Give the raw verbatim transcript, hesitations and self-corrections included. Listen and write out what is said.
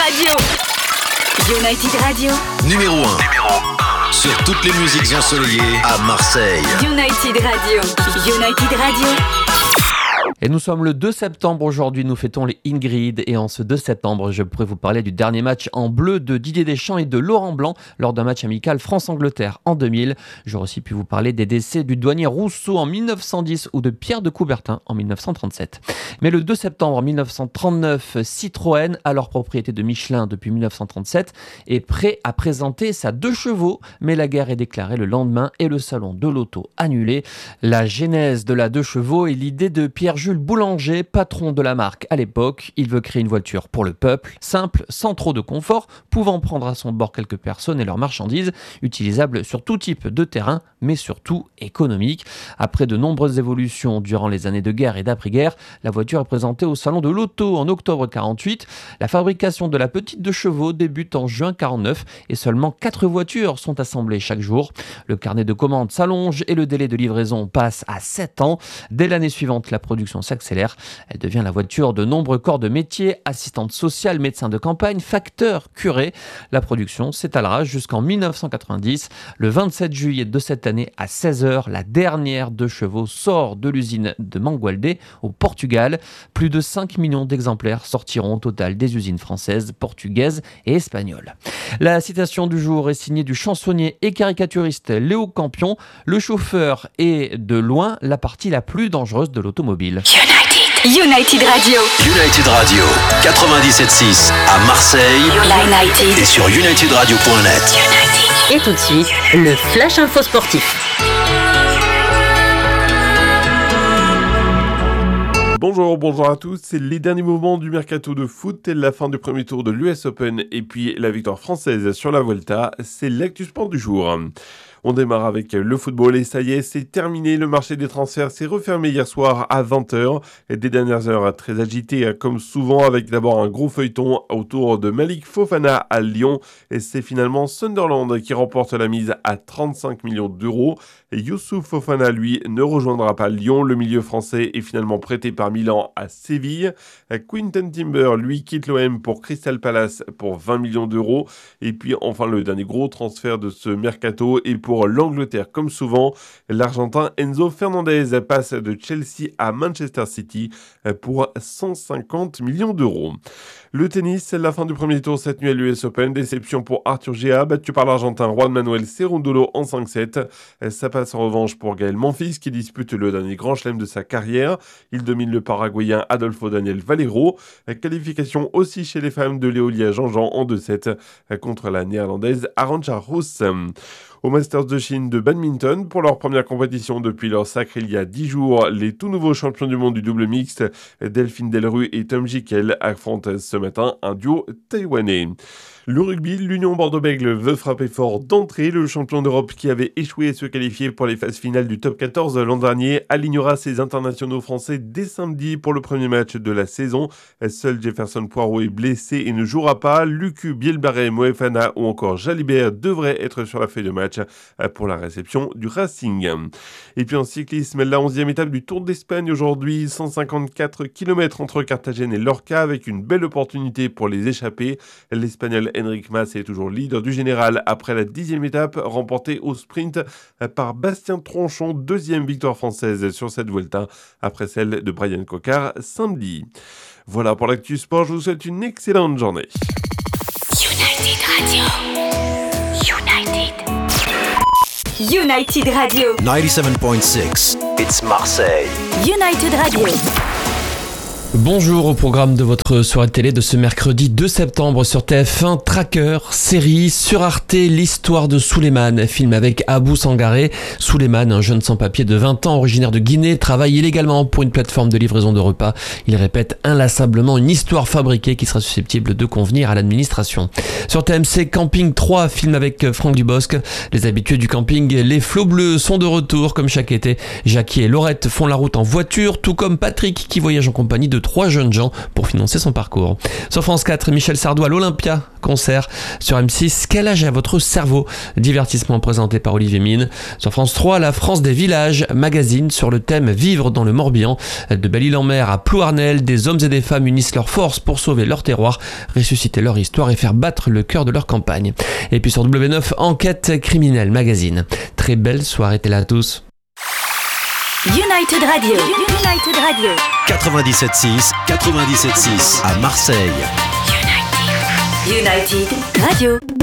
Radio. United Radio. Numéro un. Numéro un. Sur toutes les musiques ensoleillées à Marseille. United Radio. United Radio. Et nous sommes le deux septembre aujourd'hui, nous fêtons les Ingrid et en ce deux septembre, je pourrais vous parler du dernier match en bleu de Didier Deschamps et de Laurent Blanc lors d'un match amical France-Angleterre en deux mille. J'aurais aussi pu vous parler des décès du douanier Rousseau en dix-neuf cent dix ou de Pierre de Coubertin en dix-neuf cent trente-sept. Mais le deux septembre dix-neuf cent trente-neuf, Citroën, alors propriété de Michelin depuis dix-neuf cent trente-sept, est prêt à présenter sa deux chevaux, mais la guerre est déclarée le lendemain et le salon de l'auto annulé. La genèse de la deux chevaux est l'idée de Pierre-Jules Boulanger, patron de la marque à l'époque. Il veut créer une voiture pour le peuple, simple, sans trop de confort, pouvant prendre à son bord quelques personnes et leurs marchandises, utilisable sur tout type de terrain, mais surtout économique. Après de nombreuses évolutions durant les années de guerre et d'après-guerre, la voiture est présentée au salon de l'auto en octobre quarante-huit. La fabrication de la petite deux chevaux débute en juin quarante-neuf et seulement quatre voitures sont assemblées chaque jour. Le carnet de commandes s'allonge et le délai de livraison passe à sept ans. Dès l'année suivante, la production s'accélère. Elle devient la voiture de nombreux corps de métier, assistante sociale, médecin de campagne, facteur, curé. La production s'étalera jusqu'en dix-neuf cent quatre-vingt-dix. Le vingt-sept juillet de cette année à seize heures, la dernière deux chevaux sort de l'usine de Mangualde au Portugal. Plus de cinq millions d'exemplaires sortiront au total des usines françaises, portugaises et espagnoles. La citation du jour est signée du chansonnier et caricaturiste Léo Campion. Le chauffeur est de loin la partie la plus dangereuse de l'automobile. United. United Radio. United Radio, quatre-vingt-dix-sept six à Marseille. United. Et sur united radio point net. United. Et tout de suite, le Flash Info Sportif. Bonjour, bonjour à tous. C'est les derniers moments du mercato de foot et la fin du premier tour de l'U S Open et puis la victoire française sur la Vuelta. C'est l'actu sport du jour. On démarre avec le football et ça y est, c'est terminé. Le marché des transferts s'est refermé hier soir à vingt heures. Des dernières heures très agitées comme souvent avec d'abord un gros feuilleton autour de Malik Fofana à Lyon. Et c'est finalement Sunderland qui remporte la mise à trente-cinq millions d'euros. Et Youssouf Fofana, lui, ne rejoindra pas Lyon. Le milieu français est finalement prêté par Milan à Séville. Quinten Timber, lui, quitte l'O M pour Crystal Palace pour vingt millions d'euros. Et puis enfin, le dernier gros transfert de ce mercato est pour l'Angleterre. Comme souvent, l'Argentin Enzo Fernandez passe de Chelsea à Manchester City pour cent cinquante millions d'euros. Le tennis, la fin du premier tour cette nuit à l'U S Open. Déception pour Arthur Gea, battu par l'Argentin Juan Manuel Cerundolo en cinq sept. Ça passe en revanche pour Gaël Monfils qui dispute le dernier grand chelem de sa carrière. Il domine le Paraguayen Adolfo Daniel Valero. Qualification aussi chez les femmes de Léolia Jean-Jean en deux sept contre la néerlandaise Arantxa Rus. Au Masters de Chine de badminton, pour leur première compétition depuis leur sacre il y a dix jours, les tout nouveaux champions du monde du double mixte, Delphine Delru et Tom Jikel, affrontent ce matin un duo taïwanais. Le rugby, l'Union Bordeaux-Bègles veut frapper fort d'entrée. Le champion d'Europe qui avait échoué à se qualifier pour les phases finales du top quatorze l'an dernier alignera ses internationaux français dès samedi pour le premier match de la saison. Seul Jefferson Poirot est blessé et ne jouera pas. Lucu, Bielbarré, Moefana ou encore Jalibert devraient être sur la feuille de match pour la réception du Racing. Et puis en cyclisme, la onzième étape du Tour d'Espagne aujourd'hui, cent cinquante-quatre kilomètres entre Carthagène et Lorca avec une belle opportunité pour les échapper. L'Espagnol Enric Mas est toujours leader du général après la dixième étape remportée au sprint par Bastien Tronchon, deuxième victoire française sur cette Vuelta après celle de Brian Cocard samedi. Voilà pour l'actu sport, je vous souhaite une excellente journée. United Radio. United. United Radio. quatre-vingt-dix-sept point six, it's Marseille. United Radio. Bonjour, au programme de votre soirée de télé de ce mercredi deux septembre sur T F un, Tracker, série sur Arte, l'histoire de Souleymane, film avec Abou Sangaré. Souleymane, un jeune sans-papier de vingt ans, originaire de Guinée, travaille illégalement pour une plateforme de livraison de repas. Il répète inlassablement une histoire fabriquée qui sera susceptible de convenir à l'administration. Sur T M C, Camping trois, film avec Franck Dubosc. Les habitués du camping Les Flots Bleus sont de retour comme chaque été. Jackie et Laurette font la route en voiture, tout comme Patrick qui voyage en compagnie de de trois jeunes gens pour financer son parcours. Sur France quatre, Michel Sardou à l'Olympia, concert. Sur M six, Quel âge a votre cerveau? Divertissement présenté par Olivier Mine. Sur France trois, La France des villages, magazine sur le thème Vivre dans le Morbihan. De Belle-Île-en-Mer à Plouarnel, des hommes et des femmes unissent leurs forces pour sauver leur terroir, ressusciter leur histoire et faire battre le cœur de leur campagne. Et puis sur W neuf, Enquête criminelle, magazine. Très belle soirée télé à tous. United Radio. United Radio. quatre-vingt-dix-sept six, quatre-vingt-dix-sept six à Marseille. United Radio.